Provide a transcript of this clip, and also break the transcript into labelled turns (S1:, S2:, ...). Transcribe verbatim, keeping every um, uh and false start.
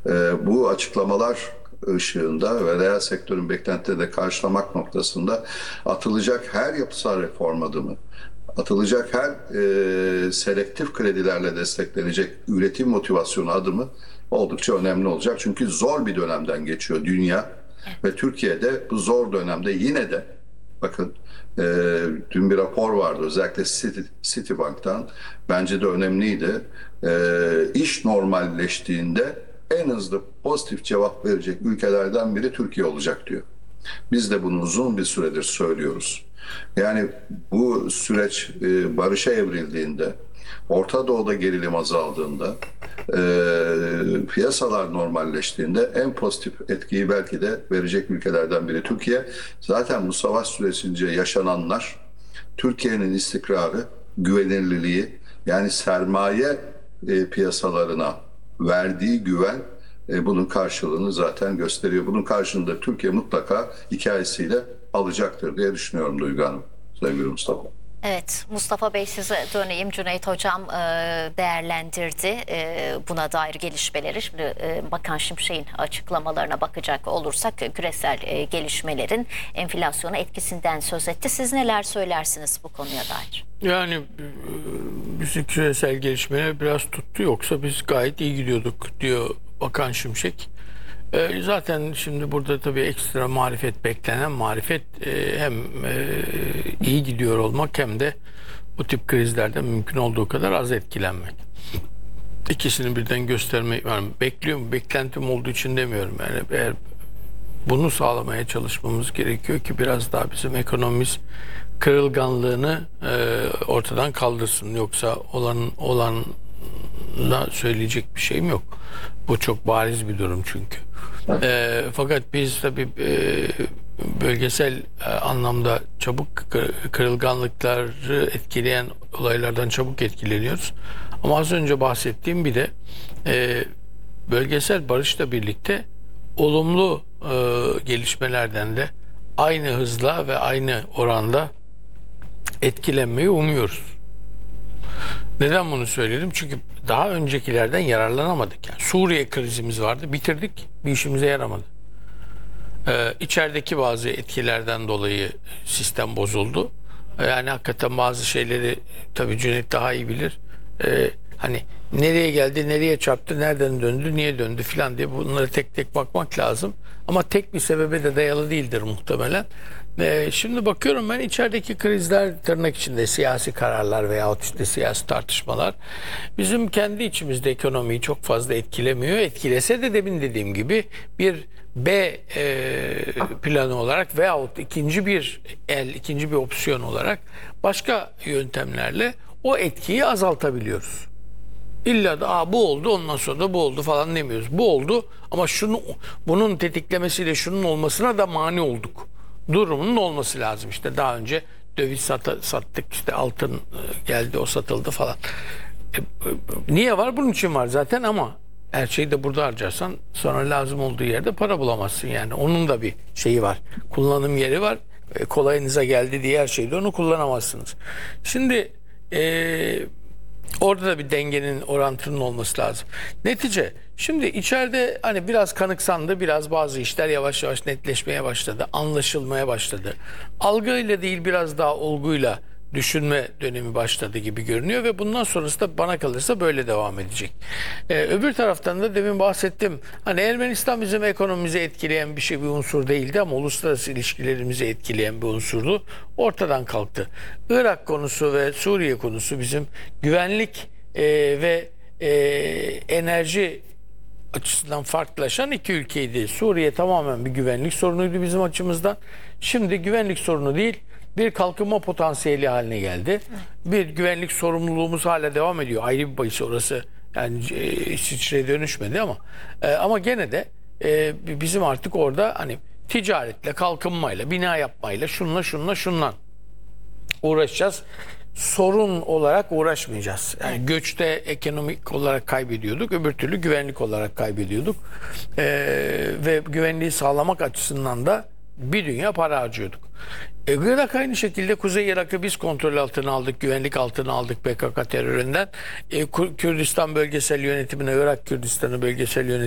S1: E, bu açıklamalar ışığında ve reel sektörün beklentileri de karşılamak noktasında atılacak her yapısal reform adımı, atılacak her e, selektif kredilerle desteklenecek üretim motivasyonu adımı oldukça önemli olacak. Çünkü zor bir dönemden geçiyor dünya ve Türkiye'de bu zor dönemde yine de bakın e, dün bir rapor vardı özellikle City, Citibank'tan, bence de önemliydi. E, iş normalleştiğinde en hızlı pozitif cevap verecek ülkelerden biri Türkiye olacak diyor. Biz de bunu uzun bir süredir söylüyoruz. Yani bu süreç e, barışa evrildiğinde, Orta Doğu'da gerilim azaldığında, e, piyasalar normalleştiğinde en pozitif etkiyi belki de verecek ülkelerden biri Türkiye. Zaten bu savaş süresince yaşananlar, Türkiye'nin istikrarı, güvenilirliği, yani sermaye e, piyasalarına verdiği güven e, bunun karşılığını zaten gösteriyor. Bunun karşılığında Türkiye mutlaka hikayesiyle alacaktır diye düşünüyorum Duygu Hanım. Sevgili Mustafa.
S2: Evet, Mustafa Bey, size döneyim. Cüneyt Hocam e, değerlendirdi e, buna dair gelişmeleri. Şimdi e, Bakan Şimşek'in açıklamalarına bakacak olursak küresel e, gelişmelerin enflasyona etkisinden söz etti. Siz neler söylersiniz bu konuya dair?
S3: Yani e, bizi küresel gelişmeler biraz tuttu, yoksa biz gayet iyi gidiyorduk diyor Bakan Şimşek. E, zaten şimdi burada tabii ekstra marifet, beklenen marifet e, hem e, iyi gidiyor olmak hem de bu tip krizlerden mümkün olduğu kadar az etkilenmek. İkisini birden göstermeyi yani bekliyorum, beklentim olduğu için demiyorum. Yani eğer bunu sağlamaya çalışmamız gerekiyor ki biraz daha bizim ekonomimiz kırılganlığını e, ortadan kaldırsın. Yoksa olan olanla söyleyecek bir şeyim yok. Bu çok bariz bir durum çünkü. E, fakat biz tabii e, bölgesel e, anlamda çabuk kırılganlıkları etkileyen olaylardan çabuk etkileniyoruz. Ama az önce bahsettiğim bir de e, bölgesel barışla birlikte olumlu e, gelişmelerden de aynı hızla ve aynı oranda etkilenmeyi umuyoruz. Neden bunu söyledim? Çünkü daha öncekilerden yararlanamadık. Yani Suriye krizimiz vardı, bitirdik, bir işimize yaramadı. Ee, içerideki bazı etkilerden dolayı sistem bozuldu. Yani hakikaten bazı şeyleri tabii Cüneyt daha iyi bilir. Ee, hani nereye geldi, nereye çarptı, nereden döndü, niye döndü filan diye bunları tek tek bakmak lazım. Ama tek bir sebebe de dayalı değildir muhtemelen. Ee, şimdi bakıyorum ben, içerideki krizler, tırnak içinde siyasi kararlar veyahut işte siyasi tartışmalar bizim kendi içimizde ekonomiyi çok fazla etkilemiyor. Etkilese de demin dediğim gibi bir B e, planı olarak veyahut ikinci bir el, ikinci bir opsiyon olarak başka yöntemlerle o etkiyi azaltabiliyoruz. İlla da Aa, bu oldu ondan sonra da bu oldu falan demiyoruz. Bu oldu ama şunu, bunun tetiklemesiyle şunun olmasına da mani olduk durumunun olması lazım. İşte daha önce döviz sat sattık, işte altın geldi, o satıldı falan. E, niye var? Bunun için var zaten, ama her şeyi de burada harcarsan sonra lazım olduğu yerde para bulamazsın yani. Onun da bir şeyi var. Kullanım yeri var. E, kolayınıza geldi diye her şeyde onu kullanamazsınız. Şimdi eee orada da bir dengenin, orantının olması lazım. Netice, şimdi içeride hani biraz kanıksandı, biraz bazı işler yavaş yavaş netleşmeye başladı, anlaşılmaya başladı. Algıyla değil, biraz daha olguyla düşünme dönemi başladı gibi görünüyor ve bundan sonrası da bana kalırsa böyle devam edecek. Ee, öbür taraftan da demin bahsettim. Hani Ermenistan bizim ekonomimizi etkileyen bir şey, bir unsur değildi ama uluslararası ilişkilerimizi etkileyen bir unsurdu. Ortadan kalktı. Irak konusu ve Suriye konusu bizim güvenlik e, ve e, enerji açısından farklılaşan iki ülkeydi. Suriye tamamen bir güvenlik sorunuydu bizim açımızdan. Şimdi güvenlik sorunu değil, bir kalkınma potansiyeli haline geldi. Bir güvenlik sorumluluğumuz hala devam ediyor. Ayrı bir bahis orası. Yani e, İsviçre'ye dönüşmedi ama e, ama gene de e, bizim artık orada hani ticaretle, kalkınmayla, bina yapmayla, şunla şunla şunla uğraşacağız. Sorun olarak uğraşmayacağız. Yani göçte ekonomik olarak kaybediyorduk, öbür türlü güvenlik olarak kaybediyorduk. E, ve güvenliği sağlamak açısından da bir dünya para harcıyorduk. E, Irak aynı şekilde, Kuzey Irak'ı biz kontrol altına aldık, güvenlik altına aldık P K K teröründen. E, Kürdistan bölgesel yönetimine, Irak Kürdistan'ı bölgesel yönetimine